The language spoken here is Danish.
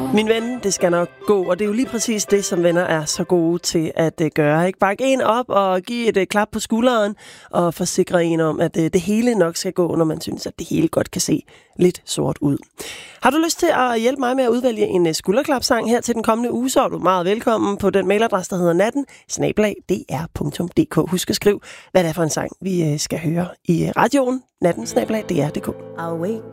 Min ven, det skal nok gå, og det er jo lige præcis det, som venner er så gode til at gøre. Ikke? Bakke en op og give et klap på skulderen og forsikre en om, at det hele nok skal gå, når man synes, at det hele godt kan se lidt sort ud. Har du lyst til at hjælpe mig med at udvælge en skulderklapsang her til den kommende uge, så er du meget velkommen på den mailadresse, der hedder natten@dr.dk. Husk at skrive, hvad det er for en sang, vi skal høre i radioen, natten@dr.dk.